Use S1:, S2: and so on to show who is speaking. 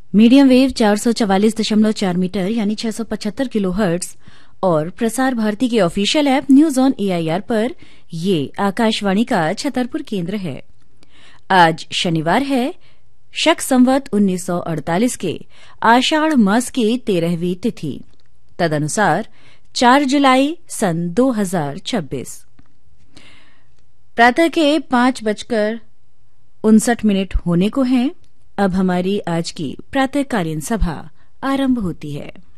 S1: Medium wave 444.4 metre यानी 675 kilohertz और प्रसार भारती के official app news on AIR पर ये आकाशवाणी का छतरपुर केंद्र है। आज शनिवार है, शक संवत 1948 के आषाढ़ मास की 13वीं तिथि, तदनुसार 4 जुलाई सन 2026। प्रातः के 5:59 होने को हैं। अब हमारी आज की प्रातःकालीन सभा आरंभ होती है।